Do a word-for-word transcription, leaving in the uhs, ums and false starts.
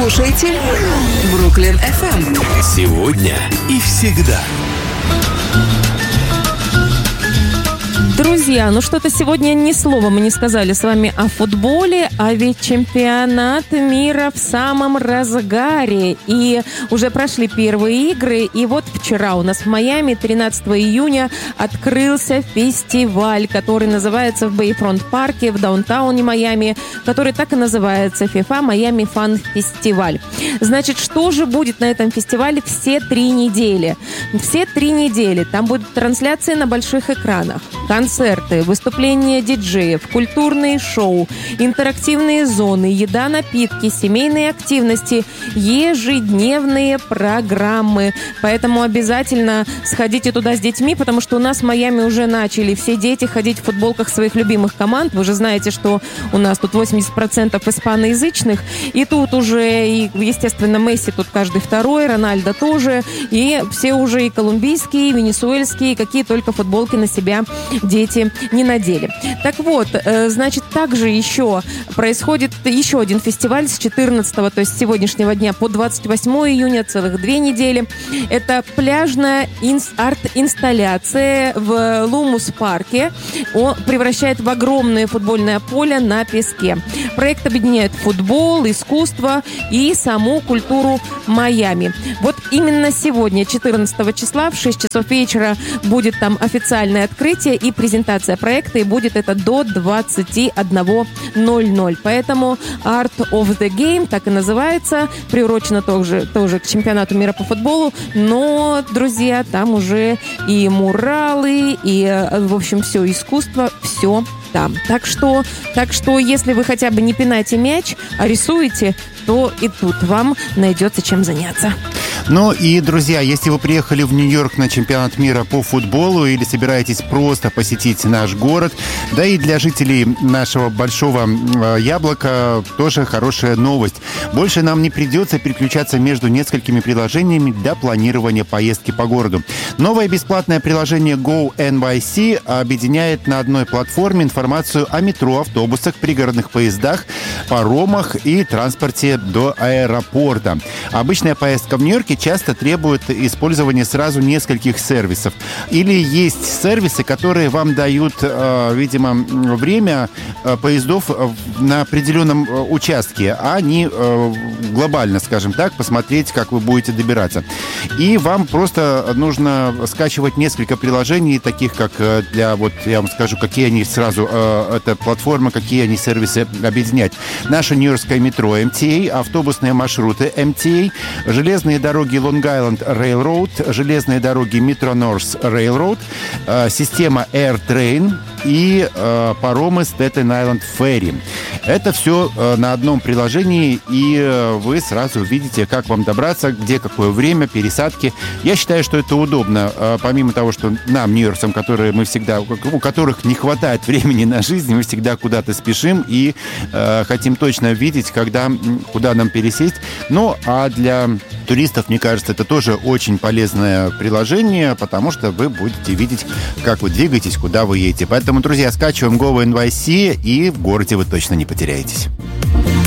слушаете Бруклин эф эм. Сегодня и всегда. Друзья, ну что-то сегодня ни слова мы не сказали с вами о футболе, а ведь чемпионат мира в самом разгаре. И уже прошли первые игры, и вот вчера у нас в Майами, тринадцатого июня, открылся фестиваль, который называется в Бейфронт-парке в даунтауне Майами, который так и называется FIFA Miami Fun Festival. Значит, что же будет на этом фестивале все три недели? Все три недели. Там будут трансляции на больших экранах, концерты, выступления диджеев, культурные шоу, интерактивные зоны, еда, напитки, семейные активности, ежедневные программы. Поэтому обязательно сходите туда с детьми, потому что у нас в Майами уже начали все дети ходить в футболках своих любимых команд. Вы же знаете, что у нас тут восемьдесят процентов испаноязычных, и тут уже, и, естественно, Месси тут каждый второй, Рональдо тоже, и все уже и колумбийские, и венесуэльские, какие только футболки на себя дети не надели. Так вот, значит, также еще происходит еще один фестиваль с четырнадцатого, то есть с сегодняшнего дня, по двадцать восьмое июня, целых две недели. Это пляжная инс- арт-инсталляция в Лумус-парке. Он превращает в огромное футбольное поле на песке. Проект объединяет футбол, искусство и саму культуру Майами. Вот именно сегодня, четырнадцатого числа, в шесть часов вечера, будет там официальное открытие и презентация проекта, и будет это до двадцать один ноль ноль. Поэтому Art of the Game так и называется, приурочено тоже, тоже к чемпионату мира по футболу, но, друзья, там уже и муралы, и, в общем, все искусство, все там. Так что, так что, если вы хотя бы не пинаете мяч, а рисуете, то и тут вам найдется чем заняться. Ну и, друзья, если вы приехали в Нью-Йорк на чемпионат мира по футболу или собираетесь просто посетить наш город, да и для жителей нашего большого э, яблока тоже хорошая новость. Больше нам не придется переключаться между несколькими приложениями для планирования поездки по городу. Новое бесплатное приложение Go эн вай си объединяет на одной платформе информацию о метро, автобусах, пригородных поездах, паромах и транспорте до аэропорта. Обычная поездка в Нью-Йорке часто требует использования сразу нескольких сервисов. Или есть сервисы, которые вам дают, э, видимо, время э, поездов на определенном э, участке, а не э, глобально, скажем так, посмотреть, как вы будете добираться. И вам просто нужно скачивать несколько приложений, таких как для, вот я вам скажу, какие они сразу, э, эта платформа, какие они сервисы объединять. Наше нью-йоркское метро эм ти эй, автобусные маршруты эм ти эй, железные дороги Long-Island Railroad, железные дороги Metro North Railroad, э, система AirTrain и э, паромы Staten Island Ferry. Это все э, на одном приложении, и э, вы сразу видите, как вам добраться, где какое время, пересадки. Я считаю, что это удобно, э, помимо того, что нам, нью-йоркцам, которые мы всегда, у которых не хватает времени на жизнь, мы всегда куда-то спешим и э, хотим точно видеть, когда, куда нам пересесть. Ну, а для туристов, мне кажется, это тоже очень полезное приложение, потому что вы будете видеть, как вы двигаетесь, куда вы едете. Поэтому, друзья, скачиваем Go эн вай си, и в городе вы точно не потеряетесь.